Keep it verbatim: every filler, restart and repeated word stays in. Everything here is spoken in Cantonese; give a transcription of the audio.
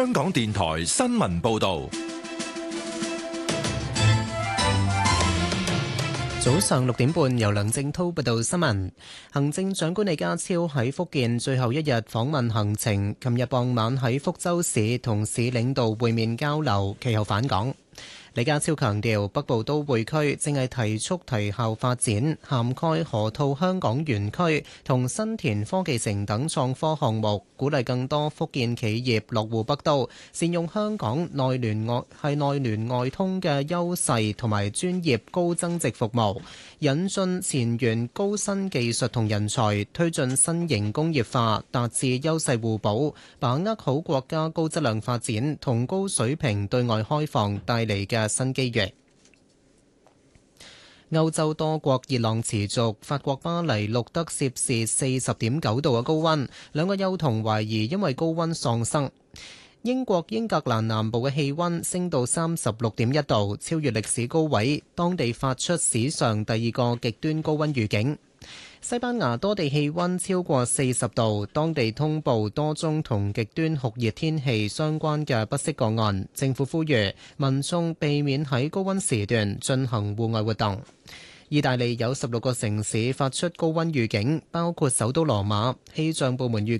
香港電台新聞報道。 早上六點半，由梁正濤報道新聞。行政長官李家超喺福建最後一日訪問行程，琴日傍晚喺福州市同市領導會面交流，其後返港。李家超強調，北部都會區正係提速提效發展，涵蓋河套香港園區同新田科技城等創科項目，鼓勵更多福建企業落戶北都，善用香港內聯外係內聯外通嘅優勢同埋專業高增值服務，引進前沿高新技術同人才，推進新型工業化，達至優勢互補，把握好國家高質量發展同高水平對外開放帶嚟嘅新機遇。歐洲多國熱浪持續，法國巴黎錄得攝氏四十點九度嘅高溫，兩個幼童懷疑因為高溫喪生。英國英格蘭南部嘅氣溫升到三十六點一度，超越歷史高位，當地發出史上第二個極端高溫預警。西班牙多地氣溫超過四十度，當地通報多宗同極端酷熱天氣相關嘅不適個案。政府呼籲民眾避免喺高溫時段進行戶外活動。意大利有十六個城市發出高溫預警，包括首都羅馬。氣象部門預